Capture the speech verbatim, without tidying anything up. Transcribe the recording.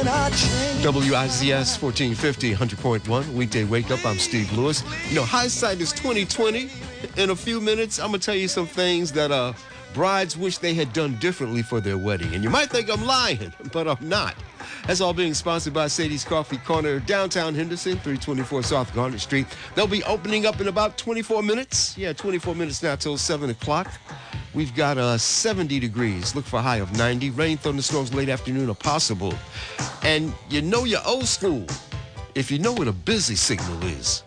W I Z S fourteen fifty, one hundred point one, weekday wake up. I'm Steve Lewis. You know, hindsight is twenty twenty. In a few minutes, I'm gonna tell you some things that uh brides wish they had done differently for their wedding. And you might think I'm lying, but I'm not. That's all being sponsored by Sadie's Coffee Corner, downtown Henderson, three twenty-four South Garnet Street. They'll be opening up in about twenty-four minutes. Yeah, twenty-four minutes now till seven o'clock. We've got uh, seventy degrees. Look for a high of ninety. Rain, thunderstorms late afternoon are possible. And you know you're old school if you know what a busy signal is.